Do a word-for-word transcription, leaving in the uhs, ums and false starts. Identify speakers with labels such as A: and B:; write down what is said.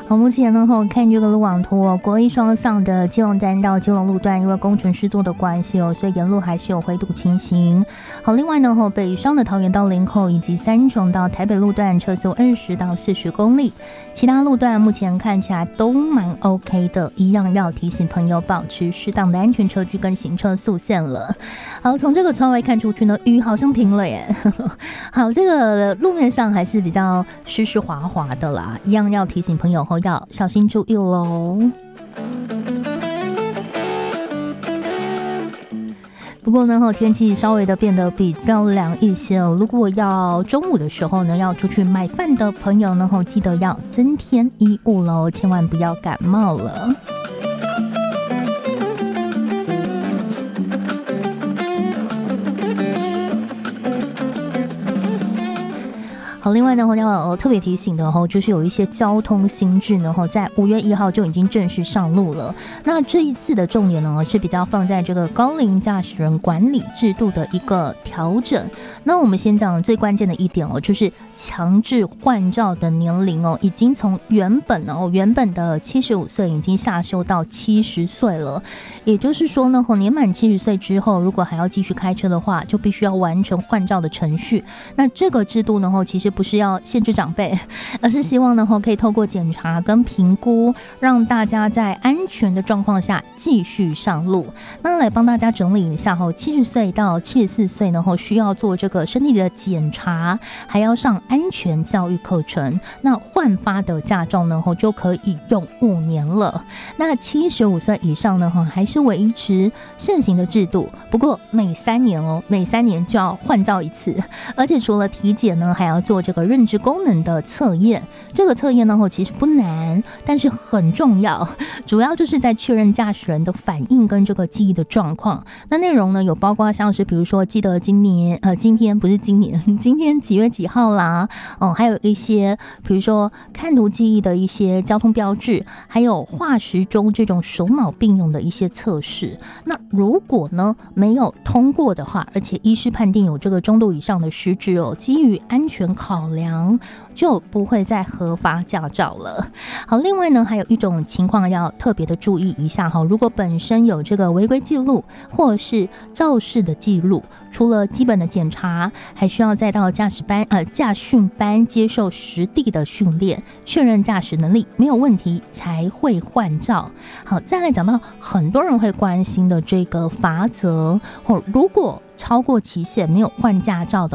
A: 好，目前呢，看这个路网图哦，国一双向的基隆站到基隆路段，因为工程施作的关系哦，所以沿路还是有灰度情形。好，另外呢，北上的桃园到林口以及三重到台北路段车速二十到四十公里，其他路段目前看起来都蛮 OK 的，一样要提醒朋友保持适当的安全车距跟行车速限了。好，从这个窗外看出去呢，雨好像停了耶。好，这个路面上还是比较湿湿滑滑的啦，一样要提醒朋友后要小心注意喽。不过呢，天气稍微的变得比较凉一些哦。如果要中午的时候呢，要出去买饭的朋友呢，记得要增添衣物喽，千万不要感冒了。好，另外呢，要特别提醒的就是有一些交通新制呢，在五月一号就已经正式上路了。那这一次的重点呢，是比较放在这个高龄驾驶人管理制度的一个调整。那我们先讲最关键的一点哦，就是强制换照的年龄哦，已经从原本哦原本的七十五岁已经下修到七十岁了。也就是说呢，年满七十岁之后，如果还要继续开车的话，就必须要完成换照的程序。那这个制度呢，其实不是要限制长辈，而是希望呢可以透过检查跟评估，让大家在安全的状况下继续上路。那来帮大家整理一下哈，七十岁到七十四岁呢需要做这个身体的检查，还要上安全教育课程。那换发的驾照呢就可以用五年了。那七十五岁以上呢还是维持现行的制度，不过每三年哦，每三年就要换照一次，而且除了体检呢，还要做这个认知功能的测验。这个测验呢其实不难，但是很重要，主要就是在确认驾驶人的反应跟这个记忆的状况。那内容呢有包括像是比如说记得今年呃今天不是今年今天几月几号啦，哦、嗯、还有一些比如说看图记忆的一些交通标志，还有画时钟这种手脑并用的一些测试。那如果呢没有通过的话，而且医师判定有这个中度以上的失智哦，基于安全考量就不会再核发驾照了。好，另外呢还有一种情况要特别的注意一下哈，如果本身有这个违规记录或是肇事的记录，除了基本的检查，还需要再到驾驶班呃驾训班接受实地的训练，确认驾驶能力没有问题才会换照。好，再来讲到很多人会关心的这个罚则，或如果超过期限没有换驾照的